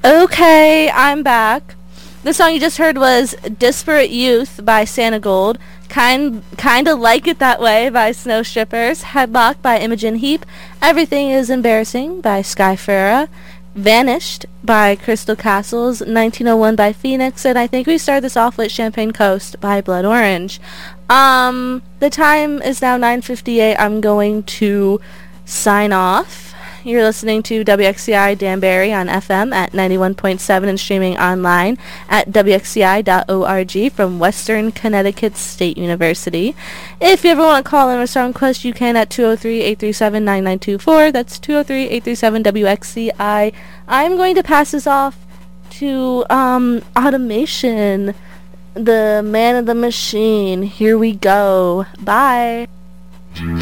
Okay, I'm back. The song you just heard was Disparate Youth by Santa Gold, Kinda Like It That Way by Snow Strippers, Headlock by Imogen Heap, Everything Is Embarrassing by Sky Farah, Vanished by Crystal Castles, 1901 by Phoenix, and I think we started this off with Champagne Coast by Blood Orange. The time is now 9:58. I'm going to sign off. You're listening to WXCI Danbury on FM at 91.7 and streaming online at wxci.org from Western Connecticut State University. If you ever want to call in a song request, you can at 203-837-9924. That's 203-837-WXCI. I'm going to pass this off to Automation, the man of the machine. Here we go. Bye.